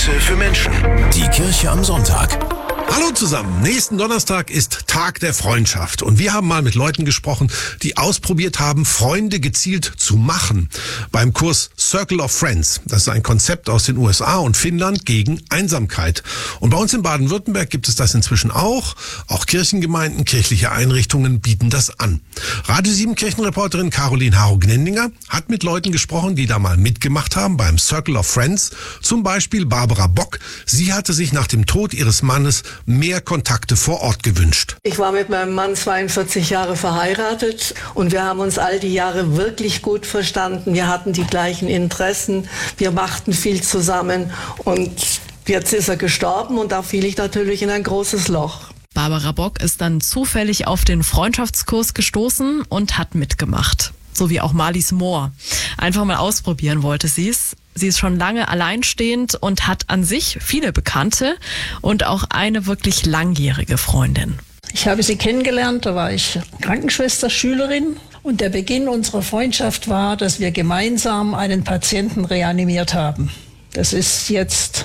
Worte für Menschen. Die Kirche am Sonntag. Hallo zusammen, nächsten Donnerstag ist Tag der Freundschaft und wir haben mal mit Leuten gesprochen, die ausprobiert haben, Freunde gezielt zu machen. Beim Kurs Circle of Friends, das ist ein Konzept aus den USA und Finnland gegen Einsamkeit. Und bei uns in Baden-Württemberg gibt es das inzwischen auch. Auch Kirchengemeinden, kirchliche Einrichtungen bieten das an. Radio 7 Kirchenreporterin Caroline Haro-Gnendinger hat mit Leuten gesprochen, die da mal mitgemacht haben beim Circle of Friends. Zum Beispiel Barbara Bock. Sie hatte sich nach dem Tod ihres Mannes mehr Kontakte vor Ort gewünscht. Ich war mit meinem Mann 42 Jahre verheiratet und wir haben uns all die Jahre wirklich gut verstanden. Wir hatten die gleichen Interessen, wir machten viel zusammen und jetzt ist er gestorben und da fiel ich natürlich in ein großes Loch. Barbara Bock ist dann zufällig auf den Freundschaftskurs gestoßen und hat mitgemacht. So wie auch Marlies Mohr. Einfach mal ausprobieren wollte sie es. Sie ist schon lange alleinstehend und hat an sich viele Bekannte und auch eine wirklich langjährige Freundin. Ich habe sie kennengelernt, da war ich Krankenschwester, Schülerin. Und der Beginn unserer Freundschaft war, dass wir gemeinsam einen Patienten reanimiert haben. Das ist jetzt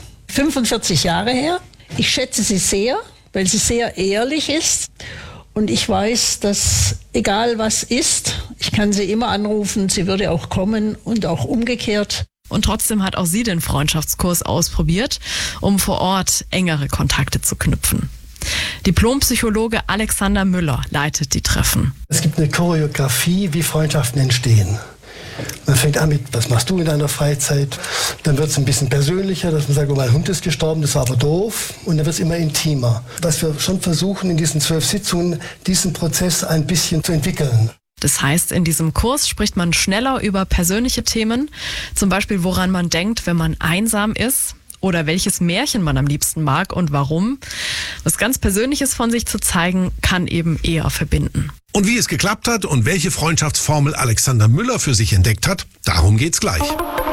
45 Jahre her. Ich schätze sie sehr, weil sie sehr ehrlich ist. Und ich weiß, dass egal was ist, ich kann sie immer anrufen, sie würde auch kommen und auch umgekehrt. Und trotzdem hat auch sie den Freundschaftskurs ausprobiert, um vor Ort engere Kontakte zu knüpfen. Diplompsychologe Alexander Müller leitet die Treffen. Es gibt eine Choreografie, wie Freundschaften entstehen. Man fängt an mit, was machst du in deiner Freizeit? Dann wird es ein bisschen persönlicher, dass man sagt, oh, mein Hund ist gestorben, das war aber doof. Und dann wird es immer intimer. Was wir schon versuchen, in diesen 12 Sitzungen, diesen Prozess ein bisschen zu entwickeln. Das heißt, in diesem Kurs spricht man schneller über persönliche Themen, zum Beispiel woran man denkt, wenn man einsam ist oder welches Märchen man am liebsten mag und warum. Was ganz Persönliches von sich zu zeigen, kann eben eher verbinden. Und wie es geklappt hat und welche Freundschaftsformel Alexander Müller für sich entdeckt hat, darum geht's gleich.